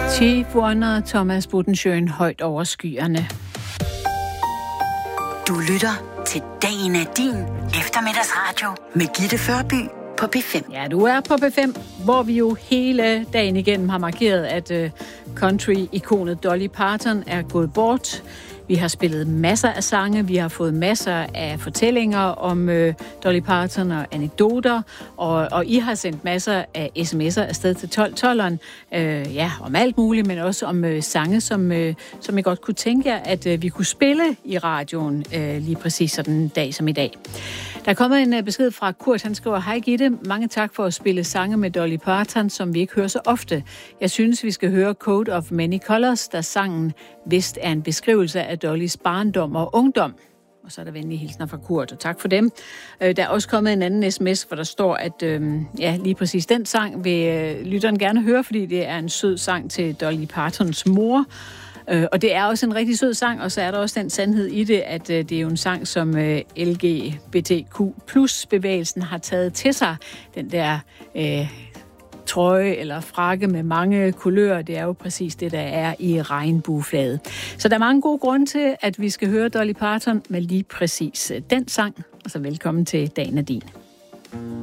Chief Wonder, Thomas Budensjøen, højt over skyerne. Du lytter til Dagen er din eftermiddagsradio med Gitte Førby på P5. Ja, du er på P5, hvor vi jo hele dagen igennem har markeret, at country-ikonet Dolly Parton er gået bort. Vi har spillet masser af sange, vi har fået masser af fortællinger om Dolly Parton og anekdoter, og I har sendt masser af sms'er afsted til 1212'eren, om alt muligt, men også om sange, som I godt kunne tænke jer, at vi kunne spille i radioen lige præcis sådan en dag som i dag. Der er kommet en besked fra Kurt, han skriver: Hej Gitte, mange tak for at spille sange med Dolly Parton, som vi ikke hører så ofte. Jeg synes, vi skal høre Coat of Many Colors, der sangen vist er en beskrivelse af Dollys barndom og ungdom. Og så er der venlige hilsner fra Kurt, og tak for dem. Der er også kommet en anden sms, hvor der står, at lige præcis den sang vil lytteren gerne høre, fordi det er en sød sang til Dolly Partons mor. Og det er også en rigtig sød sang, og så er der også den sandhed i det, at det er jo en sang, som LGBTQ+-bevægelsen har taget til sig. Den der trøje eller frakke med mange kulører, det er jo præcis det, der er i regnbueflaget. Så der er mange gode grunde til, at vi skal høre Dolly Parton med lige præcis den sang. Og så velkommen til Dagen er din.